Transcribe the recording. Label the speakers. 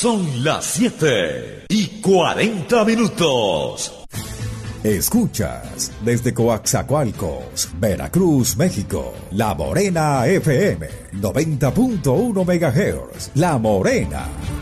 Speaker 1: Son las 7:40.
Speaker 2: Escuchas desde Coaxacualcos, Veracruz, México, La Morena FM, 90.1 MHz, La Morena.